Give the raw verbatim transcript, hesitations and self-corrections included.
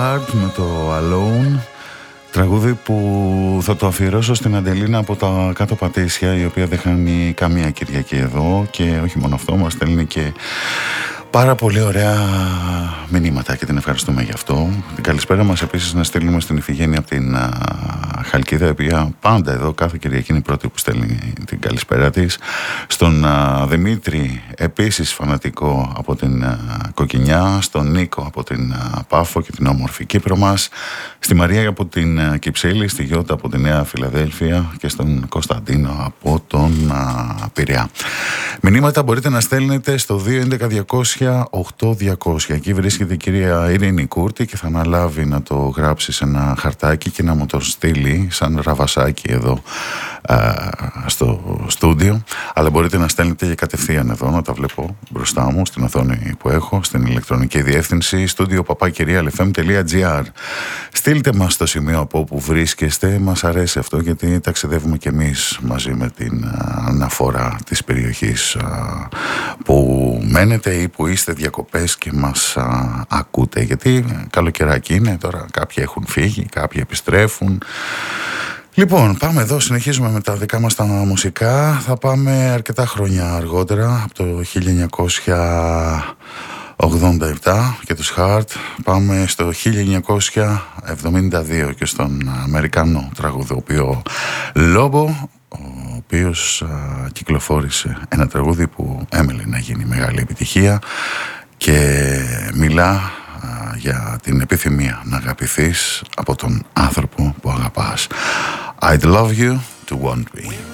με το Alone, τραγούδι που θα το αφιερώσω στην Αντελίνα από τα Κάτω Πατήσια, η οποία δεν χάνει καμία Κυριακή εδώ, και όχι μόνο αυτό, μας στέλνει και πάρα πολύ ωραία μηνύματα και την ευχαριστούμε γι' αυτό. Την καλησπέρα μας επίσης να στείλουμε στην Ιφηγένεια από την α, Χαλκίδα, η οποία πάντα εδώ κάθε Κυριακή είναι η πρώτη που στέλνει την καλησπέρα της. Στον α, Δημήτρη, επίσης φανατικό από την α, Κοκκινιά. Στον Νίκο από την α, Πάφο και την όμορφη Κύπρο μας. Στη Μαρία από την α, Κυψέλη, στη Γιώτα από τη Νέα Φιλαδέλφια και στον Κωνσταντίνο από τον α, Πειραιά. Μηνύματα μπορείτε να στέλνετε στο δύο έντεκα διακόσια οκτώ διακόσια. Εκεί βρίσκεται η κυρία Ειρήνη Κούρτη και θα αναλάβει να το γράψει σε ένα χαρτάκι και να μου το στείλει σαν ραβασάκι εδώ α, στο στούντιο. Αλλά μπορείτε να στέλνετε και κατευθείαν εδώ, να τα βλέπω μπροστά μου στην οθόνη που έχω, στην ηλεκτρονική διεύθυνση studio παπάκυριαλεφm τελεία gr. Στείλτε μας στο σημείο από όπου βρίσκεστε. Μας αρέσει αυτό, γιατί ταξιδεύουμε κι εμείς μαζί με την α, αναφορά της περιοχής α, που μένετε ή που είστε διακοπές και μας α, ακούτε, γιατί καλοκαιράκι είναι τώρα, κάποιοι έχουν φύγει, κάποιοι επιστρέφουν. Λοιπόν, πάμε εδώ, συνεχίζουμε με τα δικά μας τα μουσικά. Θα πάμε αρκετά χρόνια αργότερα, από το χίλια εννιακόσια ογδόντα επτά και τους Heart. Πάμε στο χίλια εννιακόσια εβδομήντα δύο και στον Αμερικανό τραγουδοποιό Lobo, ο οποίος α, κυκλοφόρησε ένα τραγούδι που έμελε να γίνει μεγάλη επιτυχία και μιλά α, για την επιθυμία να αγαπηθείς από τον άνθρωπο που αγαπάς. I'd love you to want me.